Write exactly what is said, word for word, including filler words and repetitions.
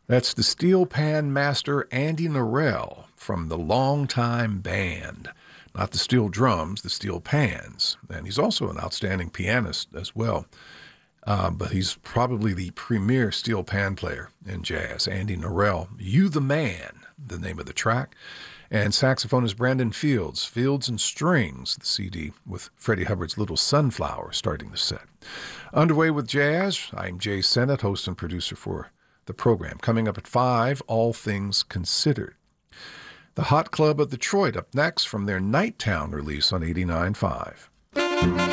That's the steel pan master Andy Narell from the Longtime Band. Not the steel drums, the steel pans. And he's also an outstanding pianist as well. Uh, but he's probably the premier steel pan player in jazz. Andy Narell, You the Man, the name of the track. And saxophonist Brandon Fields, Fields and Strings, the C D with Freddie Hubbard's Little Sunflower starting the set. Underway with jazz, I'm Jay Sennett, host and producer for the program. Coming up at five, All Things Considered. The Hot Club of Detroit up next from their Nighttown release on eighty-nine point five.